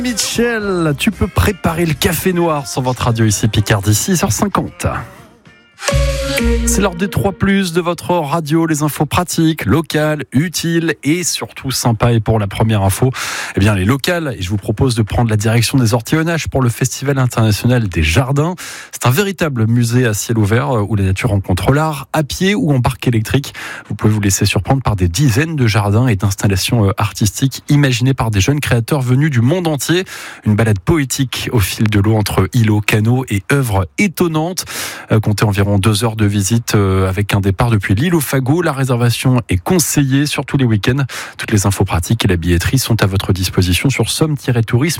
Mitchell, tu peux préparer le café noir sur votre radio ici Picardie, 6h50. C'est l'heure des 3+, de votre radio, les infos pratiques, locales, utiles et surtout sympas. Et pour la première info, les locales. Et je vous propose de prendre la direction des Ortillonnages pour le Festival international des jardins. C'est un véritable musée à ciel ouvert où la nature rencontre l'art, à pied ou en barque électrique. Vous pouvez vous laisser surprendre par des dizaines de jardins et d'installations artistiques imaginées par des jeunes créateurs venus du monde entier. Une balade poétique au fil de l'eau entre îlots, canaux et œuvres étonnantes. Comptez environ 2 heures de visite avec un départ depuis l'île au Fagot. La réservation est conseillée sur tous les week-ends. Toutes les infos pratiques et la billetterie sont à votre disposition sur somme-tourisme.